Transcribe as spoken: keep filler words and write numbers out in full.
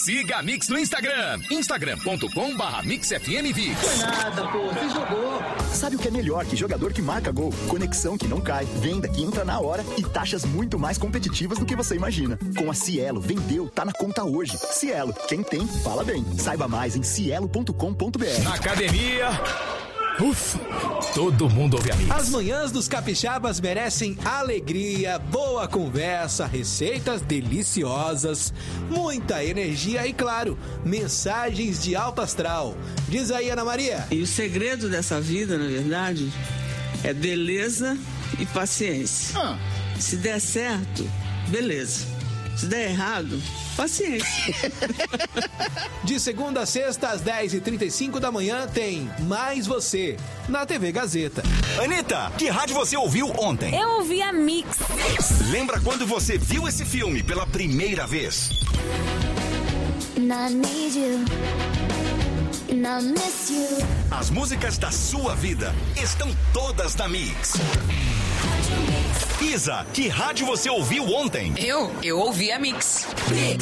Siga a Mix no Instagram. instagram ponto com barra mix f m vix. Foi nada, pô. Você jogou. Sabe o que é melhor que jogador que marca gol? Conexão que não cai, venda que entra na hora e taxas muito mais competitivas do que você imagina. Com a Cielo, vendeu, tá na conta hoje. Cielo, quem tem, fala bem. Saiba mais em cielo ponto com ponto b r. Academia. Ufa, todo mundo ouve a Mix. As manhãs dos capixabas merecem alegria, boa conversa, receitas deliciosas, muita energia e, claro, mensagens de alto astral. Diz aí, Ana Maria. E o segredo dessa vida, na verdade, é beleza e paciência. Ah. Se der certo, beleza. Se der errado, paciência. De segunda a sexta, às dez e trinta e cinco da manhã, tem Mais Você, na T V Gazeta. Anitta, que rádio você ouviu ontem? Eu ouvi a Mix. Lembra quando você viu esse filme pela primeira vez? I need you. I miss you. As músicas da sua vida estão todas na Mix. Isa, que rádio você ouviu ontem? Eu? Eu ouvi a Mix. Mix.